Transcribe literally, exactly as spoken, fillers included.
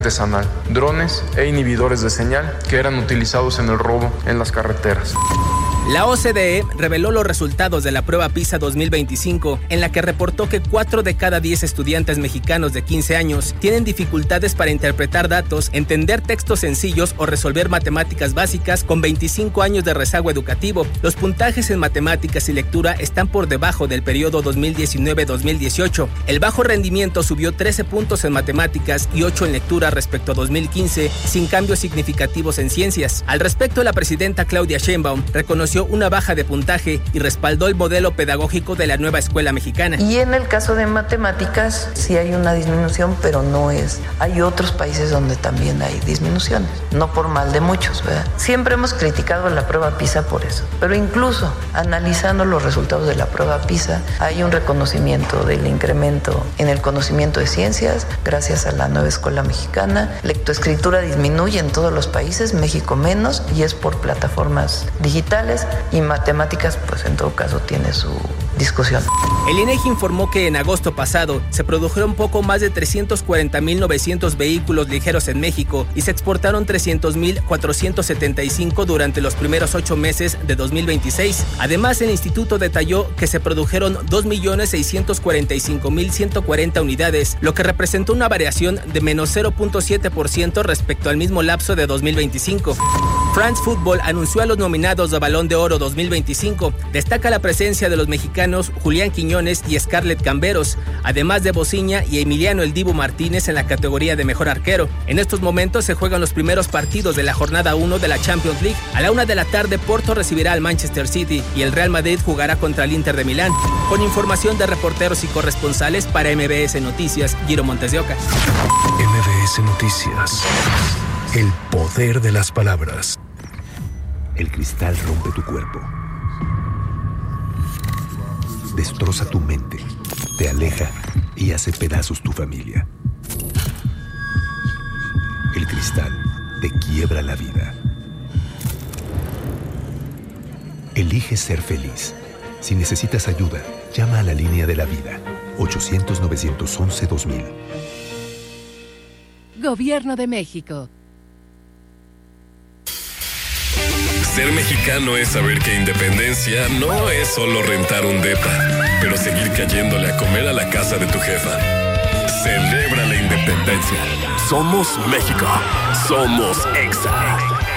artesanal, drones e inhibidores de señal que eran utilizados en el robo en las carreteras. La O C D E reveló los resultados de la prueba PISA dos mil veinticinco, en la que reportó que cuatro de cada diez estudiantes mexicanos de quince años tienen dificultades para interpretar datos, entender textos sencillos o resolver matemáticas básicas con veinticinco años de rezago educativo. Los puntajes en matemáticas y lectura están por debajo del periodo dos mil diecinueve dos mil dieciocho. El bajo rendimiento subió trece puntos en matemáticas y ocho en lectura respecto a dos mil quince, sin cambios significativos en ciencias. Al respecto, la presidenta Claudia Sheinbaum reconoció una baja de puntaje y respaldó el modelo pedagógico de la nueva escuela mexicana. Y en el caso de matemáticas sí hay una disminución, pero no es. Hay otros países donde también hay disminuciones, no por mal de muchos, ¿verdad? Siempre hemos criticado la prueba PISA por eso, pero incluso analizando los resultados de la prueba PISA hay un reconocimiento del incremento en el conocimiento de ciencias gracias a la nueva escuela mexicana. Lectoescritura disminuye en todos los países, México menos, y es por plataformas digitales. Y matemáticas, pues en todo caso tiene su discusión. El INEGI informó que en agosto pasado se produjeron poco más de trescientos cuarenta mil novecientos vehículos ligeros en México y se exportaron trescientos mil cuatrocientos setenta y cinco durante los primeros ocho meses de dos mil veintiséis. Además, el instituto detalló que se produjeron dos millones seiscientos cuarenta y cinco mil ciento cuarenta unidades, lo que representó una variación de menos cero punto siete por ciento respecto al mismo lapso de dos mil veinticinco. France Football anunció a los nominados de Balón de Oro dos mil veinticinco. Destaca la presencia de los mexicanos Julián Quiñones y Scarlett Camberos, además de Bociña y Emiliano El Dibu Martínez en la categoría de mejor arquero. En estos momentos se juegan los primeros partidos de la jornada uno de la Champions League. A la una de la tarde, Porto recibirá al Manchester City y el Real Madrid jugará contra el Inter de Milán. Con información de reporteros y corresponsales para M B S Noticias, Giro Montes de Oca. M B S Noticias. El poder de las palabras. El cristal rompe tu cuerpo. Destroza tu mente, te aleja y hace pedazos tu familia. El cristal te quiebra la vida. Elige ser feliz. Si necesitas ayuda, llama a la línea de la vida. ochocientos, novecientos once, dos mil. Gobierno de México. Ser mexicano es saber que independencia no es solo rentar un depa, pero seguir cayéndole a comer a la casa de tu jefa. Celebra la independencia. Somos México. Somos Exa.